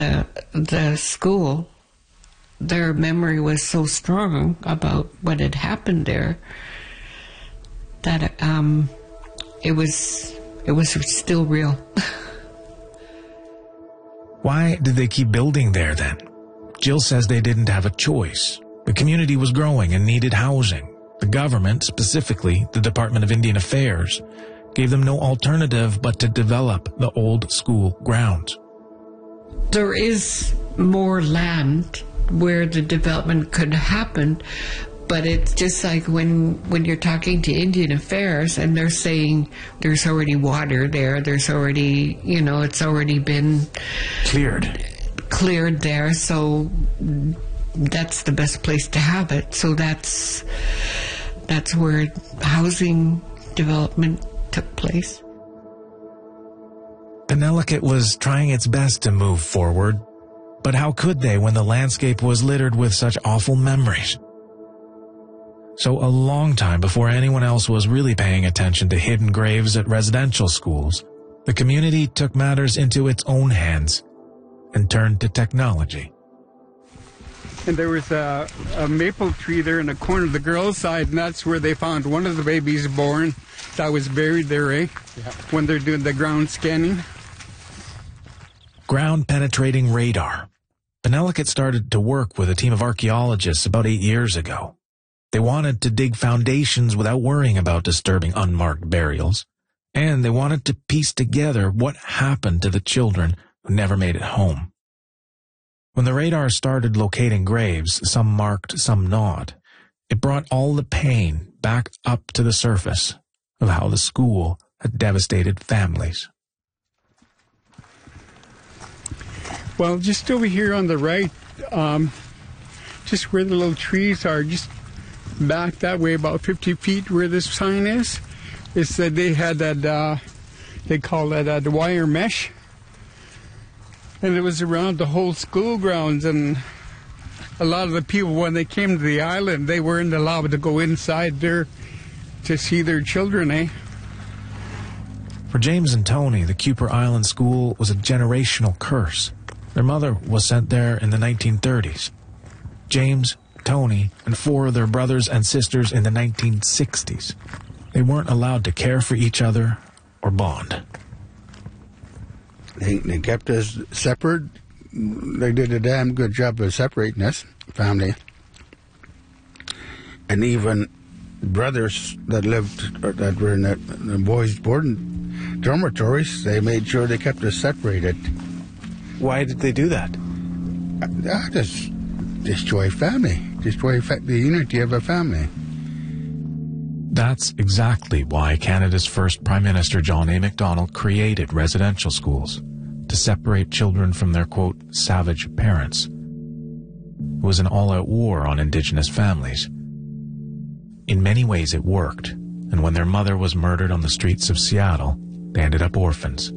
the school, their memory was so strong about what had happened there that it was still real. Why did they keep building there then? Jill says they didn't have a choice. The community was growing and needed housing. The government, specifically the Department of Indian Affairs, gave them no alternative but to develop the old school grounds. There is more land where the development could happen, but it's just like when you're talking to Indian Affairs and they're saying there's already water there, there's already, it's already been cleared there, so that's the best place to have it. So that's where housing development took place. Penelakut was trying its best to move forward, but how could they when the landscape was littered with such awful memories? So a long time before anyone else was really paying attention to hidden graves at residential schools, the community took matters into its own hands and turned to technology. And there was a maple tree there in the corner of the girls' side, and that's where they found one of the babies born that was buried there, when they're doing the ground scanning. Ground-penetrating radar. Penelakut started to work with a team of archaeologists about 8 years ago. They wanted to dig foundations without worrying about disturbing unmarked burials, and they wanted to piece together what happened to the children who never made it home. When the radar started locating graves, some marked, some not, it brought all the pain back up to the surface of how the school had devastated families. Well, just over here on the right, just where the little trees are, just back that way about 50 feet where this sign is that they had that, they call that the wire mesh. And it was around the whole school grounds, and a lot of the people, when they came to the island, they weren't allowed to go inside there to see their children, For James and Tony, the Kuper Island School was a generational curse. Their mother was sent there in the 1930s. James, Tony, and 4 of their brothers and sisters in the 1960s. They weren't allowed to care for each other or bond. They kept us separate. They did a damn good job of separating us, family. And even brothers that lived, or that were in the boys' boarding dormitories, they made sure they kept us separated. Why did they do that? Just destroy family. Destroy the unity of a family. That's exactly why Canada's first Prime Minister John A. Macdonald created residential schools, to separate children from their, quote, savage parents. It was an all-out war on Indigenous families. In many ways it worked, and when their mother was murdered on the streets of Seattle, they ended up orphans.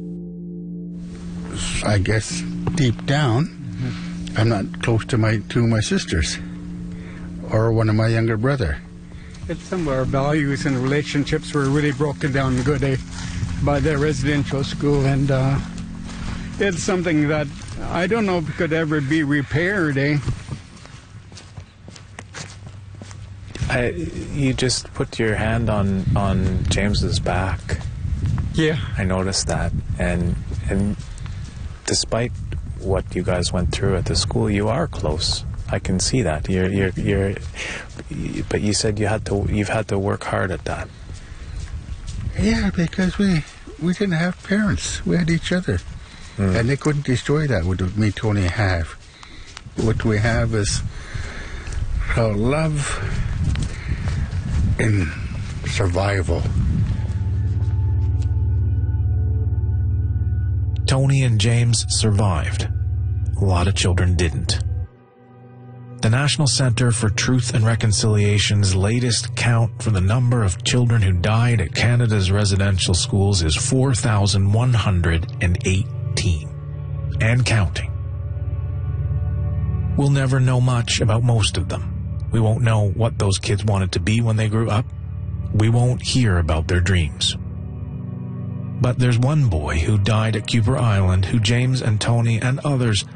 I guess deep down, I'm not close to my sisters or one of my younger brother. It's some of our values and relationships were really broken down good by the residential school, and it's something that I don't know if it could ever be repaired, You just put your hand on James's back. Yeah. I noticed that, and despite what you guys went through at the school, you are close. I can see that. But you said you've had to work hard at that. Yeah, because we didn't have parents. We had each other. And they couldn't destroy that, what me and Tony have. What we have is love and survival. Tony and James survived. A lot of children didn't. The National Centre for Truth and Reconciliation's latest count for the number of children who died at Canada's residential schools is 4,118. And counting. We'll never know much about most of them. We won't know what those kids wanted to be when they grew up. We won't hear about their dreams. But there's one boy who died at Kuper Island who James and Tony and others